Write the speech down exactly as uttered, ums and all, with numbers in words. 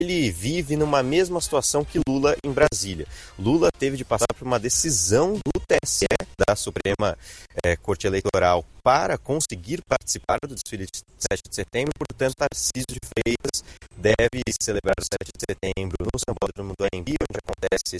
ele vive numa mesma situação que Lula em Brasília. Lula teve de passar por uma decisão do T S E, da Suprema é, Corte Eleitoral, para conseguir participar do desfile de sete de setembro. Portanto, Tarcísio de Freitas deve celebrar o sete de setembro no Sambódromo do A M B, onde acontece